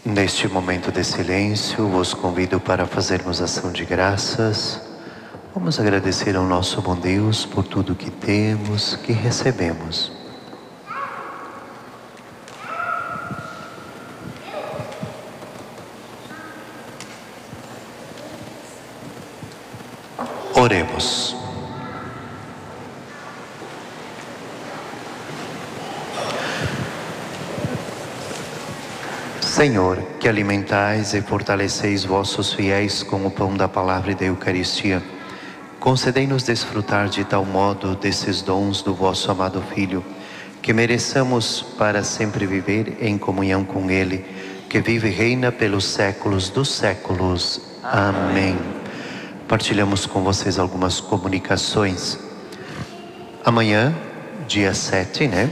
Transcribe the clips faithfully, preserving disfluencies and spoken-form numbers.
Neste momento de silêncio, vos convido para fazermos ação de graças. Vamos agradecer ao nosso bom Deus por tudo que temos, que recebemos. Oremos. Senhor, que alimentais e fortaleceis vossos fiéis com o pão da palavra e da Eucaristia, concedei-nos desfrutar de tal modo desses dons do vosso amado Filho, que mereçamos para sempre viver em comunhão com Ele, que vive e reina pelos séculos dos séculos. Amém. Partilhamos com vocês algumas comunicações. Amanhã, dia sete, né?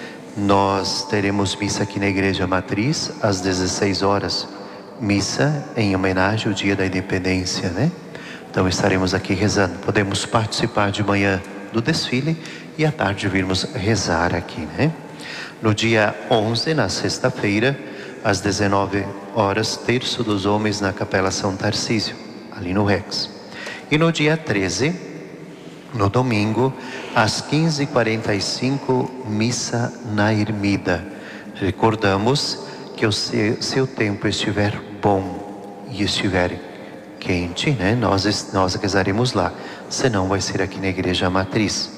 Nós teremos missa aqui na Igreja Matriz, às dezesseis horas. Missa em homenagem ao Dia da Independência, né? Então estaremos aqui rezando. Podemos participar de manhã do desfile e à tarde virmos rezar aqui, né? No dia onze, na sexta-feira, às dezenove horas, terço dos homens na Capela São Tarcísio, ali no Rex. E no dia treze, no domingo, às quinze e quarenta e cinco, missa na Ermida. Recordamos que o seu, seu tempo estiver bom e estiver quente, né? Nós, nós rezaremos lá, senão vai ser aqui na Igreja Matriz.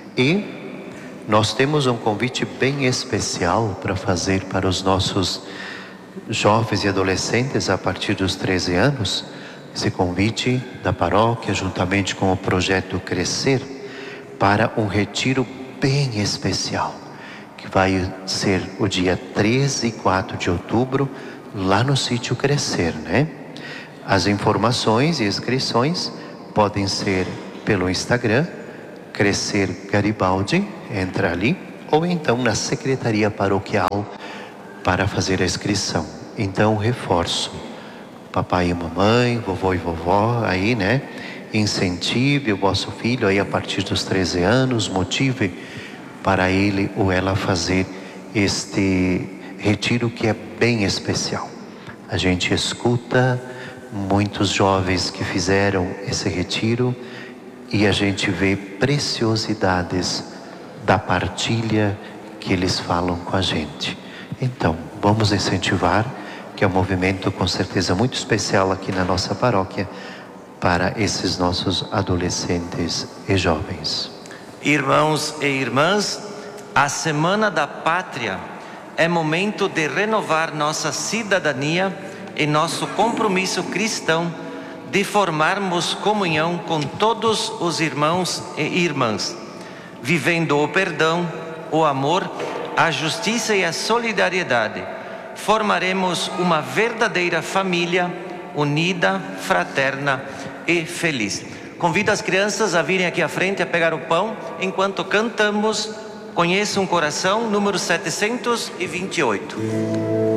E nós temos um convite bem especial para fazer para os nossos jovens e adolescentes a partir dos treze anos. Esse convite da paróquia, juntamente com o projeto Crescer, para um retiro bem especial, que vai ser o dia treze e quatro de outubro, lá no sítio Crescer, né? As informações e inscrições podem ser pelo Instagram, Crescer Garibaldi, entra ali, ou então na Secretaria Paroquial para fazer a inscrição. Então, reforço. Papai e mamãe, vovô e vovó, aí, né? Incentive o vosso filho aí a partir dos treze anos, motive para ele ou ela fazer este retiro que é bem especial. A gente escuta muitos jovens que fizeram esse retiro e a gente vê preciosidades da partilha que eles falam com a gente. Então, vamos incentivar, que é um movimento com certeza muito especial aqui na nossa paróquia, para esses nossos adolescentes e jovens. Irmãos e irmãs, a Semana da Pátria é momento de renovar nossa cidadania e nosso compromisso cristão de formarmos comunhão com todos os irmãos e irmãs, vivendo o perdão, o amor, a justiça e a solidariedade. Formaremos uma verdadeira família, unida, fraterna e feliz. Convido as crianças a virem aqui à frente a pegar o pão, enquanto cantamos Conheça um Coração, número setecentos e vinte e oito.